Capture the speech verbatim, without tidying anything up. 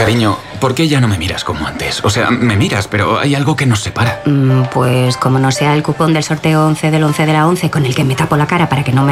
Cariño, ¿por qué ya no me miras como antes? O sea, me miras, pero hay algo que nos separa. Mm, pues como no sea el cupón del sorteo once del once de la once con el que me tapo la cara para que no me